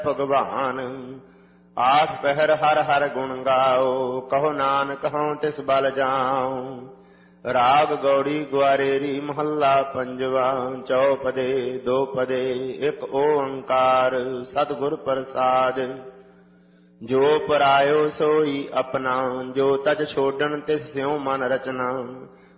ਭਗਵਾਨ। ਆਠ ਪਹਿਰ ਹਰ ਹਰ ਗੁਣ ਗਾਓ, ਕਹੋ ਨਾਨਕ ਹਉ ਤਿਸ ਬਲ ਜਾਉ। ਰਾਗ ਗੌੜੀ ਗੁਆਰੇਰੀ ਮਹੱਲਾ ਪੰਜਵਾ। ਚੌਪਦੇ ਦੋ ਪਦੇ ਇਕ ਓੰਕਾਰ, ਸਤਿਗੁਰ ਪ੍ਰਸਾਦ। ਜੋ ਪਰਾਇਓ ਸੋਈ ਆਪਣਾ, ਜੋ ਤਜ ਛੋਡਣ ਤਿਸ ਸਿਉ ਮਨ ਰਚਨਾ।